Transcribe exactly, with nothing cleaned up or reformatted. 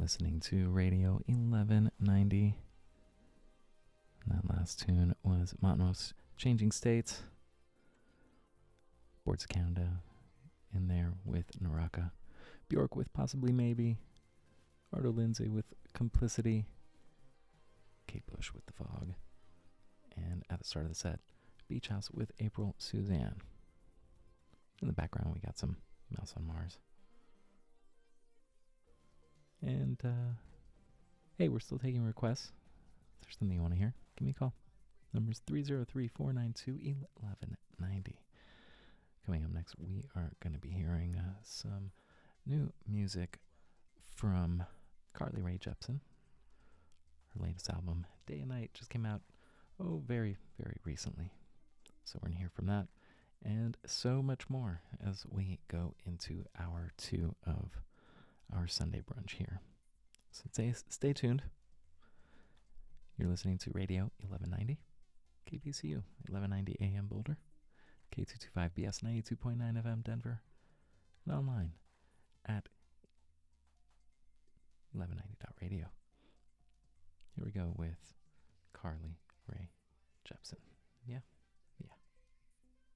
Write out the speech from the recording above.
listening to Radio eleven ninety. And that last tune was Matmos, Changing States. Boards of Canada in there with Naraka. Bjork with Possibly Maybe. Arto Lindsay with Complicity. Kate Bush with The Fog. And at the start of the set, Beach House with April Suzanne. In the background, we got some Mouse on Mars. And, uh, hey, we're still taking requests. If there's something you want to hear, give me a call. Number's three oh three, four nine two, one one nine oh. Coming up next, we are going to be hearing uh, some new music from Carly Rae Jepsen. Her latest album, Day and Night, just came out, oh, very, very recently. So we're going to hear from that and so much more as we go into hour two of our Sunday brunch here. So stay, stay tuned. You're listening to Radio eleven ninety, K B C U, eleven ninety A M Boulder, K two twenty-five B S ninety-two point nine F M Denver, and online at eleven ninety dot radio. Here we go with Carly